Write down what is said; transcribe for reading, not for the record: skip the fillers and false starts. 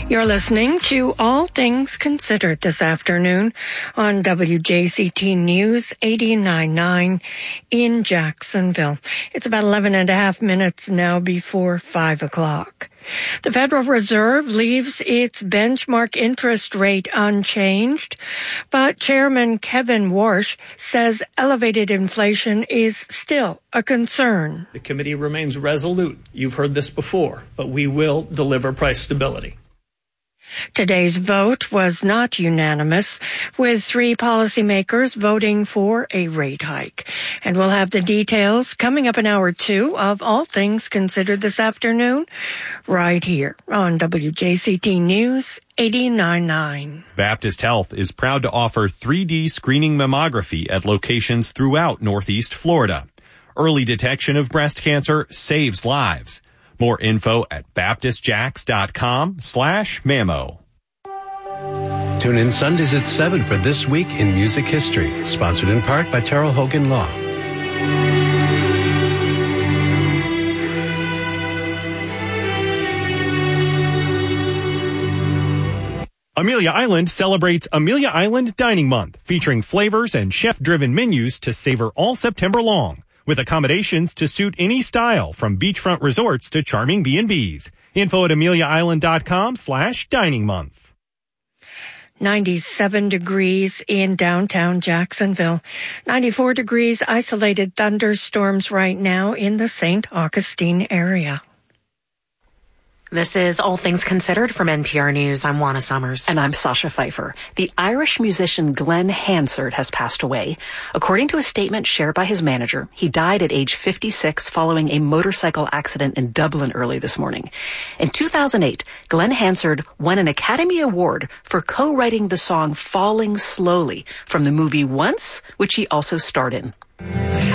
You're listening to All Things Considered this afternoon on WJCT News 89.9 in Jacksonville. It's about 11 and a half minutes now before 5 o'clock. The Federal Reserve leaves its benchmark interest rate unchanged, but Chairman Kevin Warsh says elevated inflation is still a concern. The committee remains resolute. You've heard this before, but we will deliver price stability. Today's vote was not unanimous, with 3 policymakers voting for a rate hike. And we'll have the details coming up in hour 2 of All Things Considered this afternoon, right here on WJCT News 89.9. Baptist Health is proud to offer 3D screening mammography at locations throughout Northeast Florida. Early detection of breast cancer saves lives. More info at baptistjacks.com/mammo. Tune in Sundays at 7 for This Week in Music History, sponsored in part by Terrell Hogan Law. Amelia Island celebrates Amelia Island Dining Month, featuring flavors and chef-driven menus to savor all September long, with accommodations to suit any style, from beachfront resorts to charming B&Bs. Info at ameliaisland.com/dining month. 97 degrees in downtown Jacksonville. 94 degrees isolated thunderstorms right now in the St. Augustine area. This is All Things Considered from NPR News. I'm Juana Summers. And I'm Sasha Pfeiffer. The Irish musician Glenn Hansard has passed away. According to a statement shared by his manager, he died at age 56 following a motorcycle accident in Dublin early this morning. In 2008, Glenn Hansard won an Academy Award for co-writing the song Falling Slowly from the movie Once, which he also starred in.